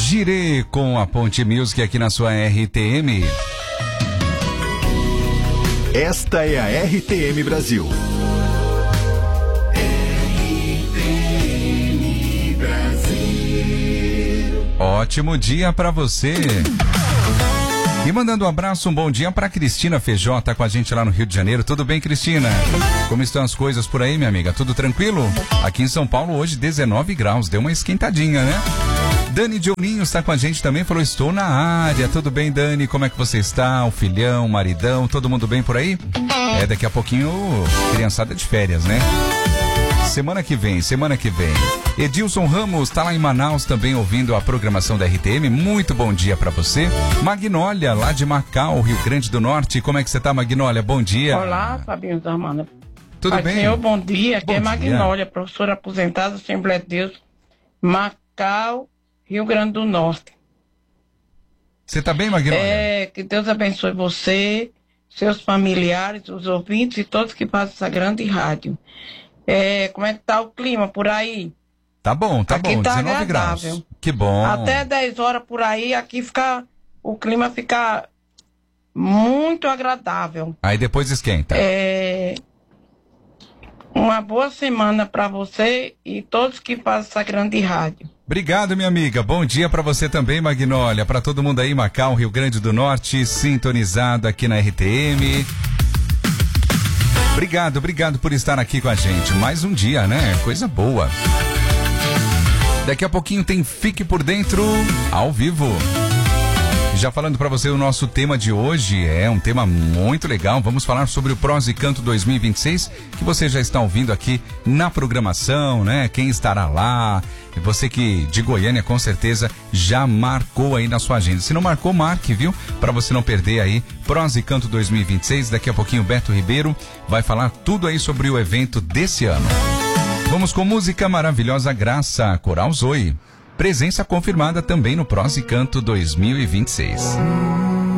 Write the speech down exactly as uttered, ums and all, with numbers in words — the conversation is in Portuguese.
Girê com a Ponte Music aqui na sua R T M. Esta é a R T M Brasil. R T M Brasil. Ótimo dia pra você. E mandando um abraço, um bom dia pra Cristina Feijó, tá com a gente lá no Rio de Janeiro. Tudo bem, Cristina? Como estão as coisas por aí, minha amiga? Tudo tranquilo? Aqui em São Paulo hoje dezenove graus, deu uma esquentadinha, né? Dani Dioninho está com a gente também, falou, estou na área. Tudo bem, Dani? Como é que você está? O filhão, o maridão, todo mundo bem por aí? É, daqui a pouquinho, criançada de férias, né? Semana que vem, semana que vem. Edilson Ramos está lá em Manaus também ouvindo a programação da R T M. Muito bom dia para você. Magnólia, lá de Macau, Rio Grande do Norte. Como é que você tá, Magnólia? Bom dia. Olá, Fabinho da Amanda. Tudo Pai bem? Senhor, bom dia. Aqui Bom é dia. Magnólia, professora aposentada, Assembleia de Deus, Macau, Rio Grande do Norte. Você tá bem, Magnólia? É, que Deus abençoe você, seus familiares, os ouvintes e todos que fazem essa grande rádio. É, como é que tá o clima por aí? Tá bom, tá aqui bom, tá dezenove agradável. graus. Que bom. Até dez horas por aí, aqui fica, o clima fica muito agradável. Aí depois esquenta. É, uma boa semana para você e todos que fazem essa grande rádio. Obrigado, minha amiga. Bom dia pra você também, Magnólia. Pra todo mundo aí, Macau, Rio Grande do Norte, sintonizado aqui na R T M. Obrigado, obrigado por estar aqui com a gente. Mais um dia, né? Coisa boa. Daqui a pouquinho tem Fique por Dentro, ao vivo. Já falando para você, o nosso tema de hoje é um tema muito legal. Vamos falar sobre o Prosa e Canto dois mil e vinte e seis, que você já está ouvindo aqui na programação, né? Quem estará lá? Você que de Goiânia com certeza já marcou aí na sua agenda. Se não marcou, marque, viu? Para você não perder aí Prosa e Canto dois mil e vinte e seis. Daqui a pouquinho o Beto Ribeiro vai falar tudo aí sobre o evento desse ano. Vamos com música maravilhosa, Graça, Coral Zoe. Presença confirmada também no Prosa e Canto dois mil e vinte e seis.